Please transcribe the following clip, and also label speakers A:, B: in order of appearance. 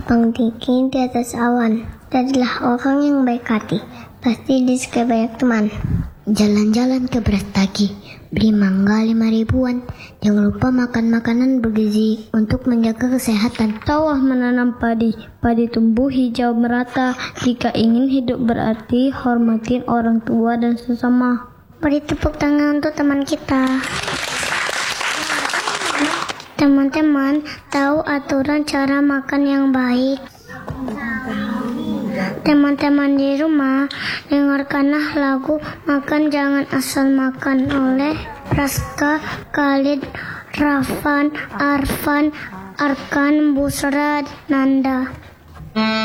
A: terbang tinggi di atas awan. Jadilah orang yang baik hati, pasti disukai banyak teman. Jalan-jalan ke Brastagi, beli mangga 5 ribuan. Jangan lupa makan makanan bergizi untuk menjaga kesehatan.
B: Sawah menanam padi, padi tumbuh hijau merata. Jika ingin hidup berarti hormatin orang tua dan sesama.
A: Beri tepuk tangan untuk teman kita. Teman-teman tahu aturan cara makan yang baik. Teman-teman di rumah, dengarkanlah lagu Makan Jangan Asal Makan oleh Praska, Khalid, Rafan, Arfan, Arkan, Busra, Nanda.